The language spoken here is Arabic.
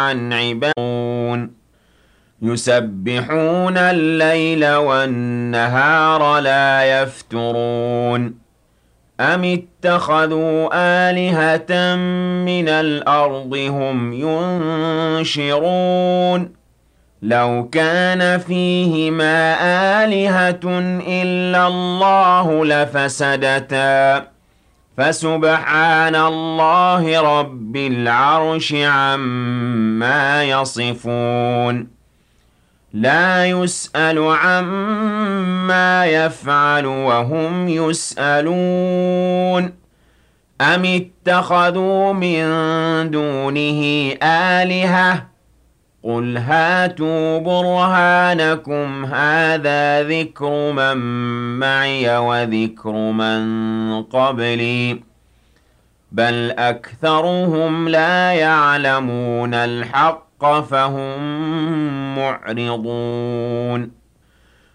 عن عبادون يسبحون الليل والنهار لا يفترون أم اتخذوا آلهة من الأرض هم ينشرون لو كان فيهما آلهة إلا الله لفسدتا فسبحان الله رب العرش عما يصفون لا يسأل عما يفعل وهم يسألون أم اتخذوا من دونه آلهة قل هاتوا برهانكم هذا ذكر من معي وذكر من قبلي بل أكثرهم لا يعلمون الحق فهم معرضون